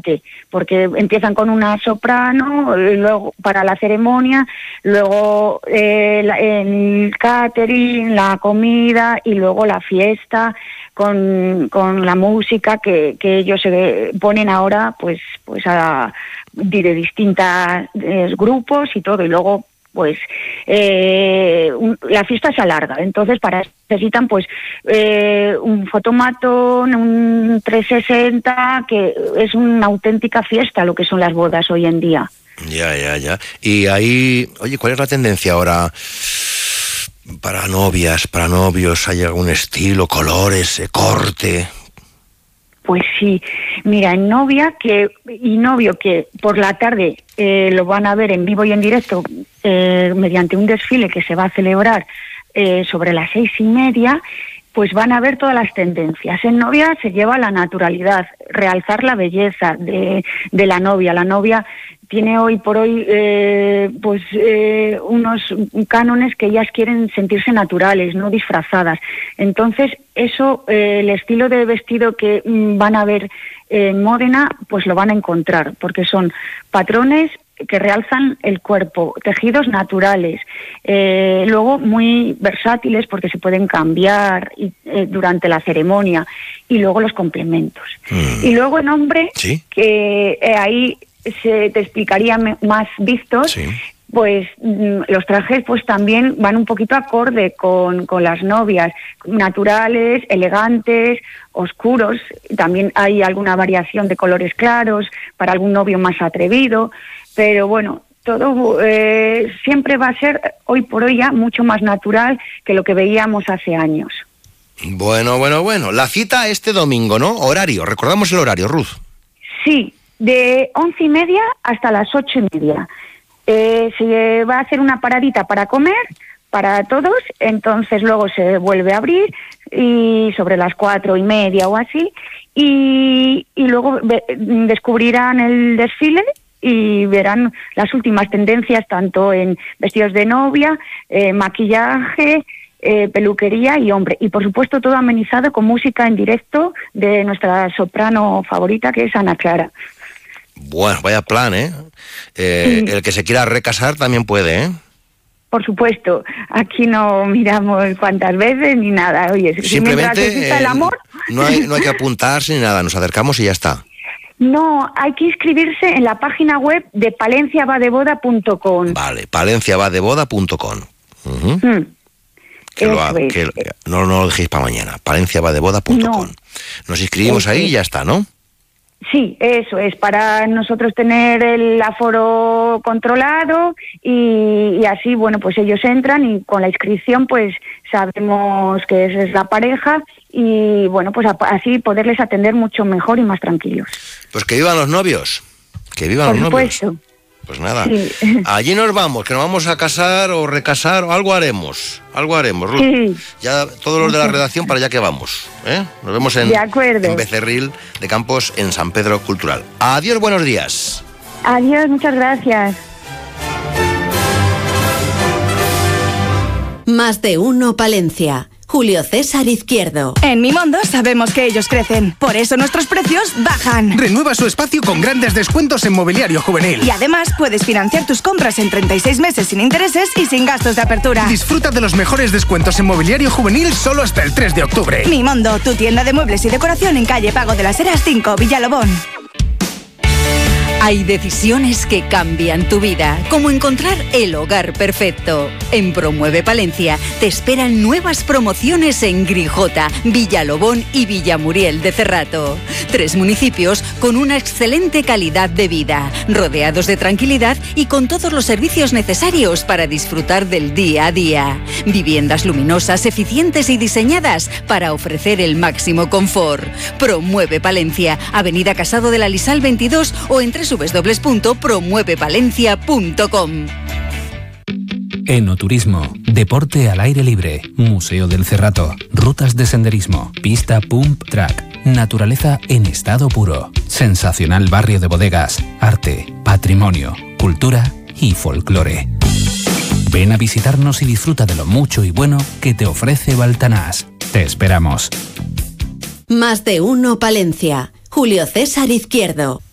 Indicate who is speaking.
Speaker 1: importante, porque empiezan con una soprano, luego para la ceremonia, luego el catering, la comida y luego la fiesta con la música que ellos se ponen ahora pues de distintos grupos y todo, y luego pues la fiesta se alarga, entonces necesitan pues un fotomatón, un 360, que es una auténtica fiesta lo que son las bodas hoy en día.
Speaker 2: Ya. Y ahí, oye, ¿cuál es la tendencia ahora para novias, para novios? ¿Hay algún estilo, colores, corte?
Speaker 1: Pues sí, mira, en novia y novio que por la tarde lo van a ver en vivo y en directo mediante un desfile que se va a celebrar sobre las 6:30, pues van a ver todas las tendencias. En novia se lleva la naturalidad, realzar la belleza de la novia. La novia tiene hoy por hoy unos cánones que ellas quieren sentirse naturales, no disfrazadas. Entonces, eso, el estilo de vestido que van a ver en Módena, pues lo van a encontrar, porque son patrones que realzan el cuerpo, tejidos naturales, luego muy versátiles porque se pueden cambiar durante la ceremonia, y luego los complementos. Y luego en hombre, ¿sí? Que ahí se te explicaría más vistos, sí. Pues los trajes pues también van un poquito acorde con las novias, naturales, elegantes, oscuros. También hay alguna variación de colores claros para algún novio más atrevido, pero bueno, todo siempre va a ser hoy por hoy ya mucho más natural que lo que veíamos hace años.
Speaker 2: Bueno. La cita este domingo, ¿no? Horario, recordamos el horario, Ruth.
Speaker 1: Sí, de 11:30 hasta las 8:30. Se va a hacer una paradita para comer para todos, entonces luego se vuelve a abrir y sobre las 4:30 o así, y luego descubrirán el desfile y verán las últimas tendencias tanto en vestidos de novia, maquillaje, peluquería y hombre, y por supuesto todo amenizado con música en directo de nuestra soprano favorita, que es Ana Clara.
Speaker 2: Bueno, vaya plan, ¿eh? Sí. El que se quiera recasar también puede, ¿eh?
Speaker 1: Por supuesto, aquí no miramos cuántas veces ni nada. Oye,
Speaker 2: simplemente
Speaker 1: mientras exista el amor...
Speaker 2: no hay que apuntarse ni nada, nos acercamos y ya está.
Speaker 1: No, hay que inscribirse en la página web de palenciavadeboda.com.
Speaker 2: Vale, palenciavadeboda.com. No lo dejéis para mañana, palenciavadeboda.com. No. Nos inscribimos ahí y ya está, ¿no?
Speaker 1: Sí, eso es, para nosotros tener el aforo controlado y así, bueno, pues ellos entran y con la inscripción pues sabemos que esa es la pareja y bueno, pues así poderles atender mucho mejor y más tranquilos.
Speaker 2: Pues que vivan los novios, que vivan los novios. Por supuesto. Pues nada, sí. Allí nos vamos, que nos vamos a casar o recasar, o algo haremos, Ruth. Sí. Ya todos los de la redacción para allá que vamos, ¿eh? Nos vemos en Becerril de Campos, en San Pedro Cultural. Adiós, buenos días.
Speaker 1: Adiós, muchas gracias.
Speaker 3: Más de uno Palencia. Julio César Izquierdo.
Speaker 4: En Mimondo sabemos que ellos crecen, por eso nuestros precios bajan.
Speaker 5: Renueva su espacio con grandes descuentos en mobiliario juvenil.
Speaker 4: Y además puedes financiar tus compras en 36 meses sin intereses y sin gastos de apertura.
Speaker 5: Disfruta de los mejores descuentos en mobiliario juvenil solo hasta el 3 de octubre.
Speaker 4: Mimondo, tu tienda de muebles y decoración en calle Pago de las Heras 5, Villalobón.
Speaker 3: Hay decisiones que cambian tu vida, como encontrar el hogar perfecto. En Promueve Palencia te esperan nuevas promociones en Grijota, Villalobón y Villamuriel de Cerrato. 3 municipios con una excelente calidad de vida, rodeados de tranquilidad y con todos los servicios necesarios para disfrutar del día a día. Viviendas luminosas, eficientes y diseñadas para ofrecer el máximo confort. Promueve Palencia, Avenida Casado de la Lisal 22 o en www.promuevepalencia.com.
Speaker 6: Enoturismo, deporte al aire libre, Museo del Cerrato, rutas de senderismo, pista pump track, naturaleza en estado puro, sensacional barrio de bodegas, arte, patrimonio, cultura y folclore. Ven a visitarnos y disfruta de lo mucho y bueno que te ofrece Baltanás. Te esperamos.
Speaker 3: Más de uno Palencia. Julio César Izquierdo.